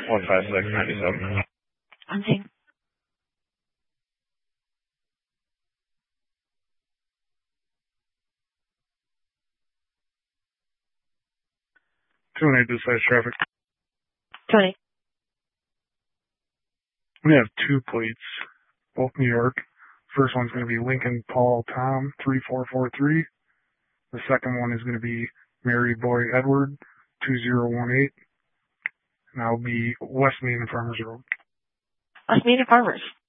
15697. Hunting. 218 dispatch traffic. 20. We have 2 plates, both New York. First one's going to be Lincoln Paul Tom 3443. The second one is going to be Mary Boy Edward 2018. And that'll be West Main and Farmers Road. West Main and Farmers.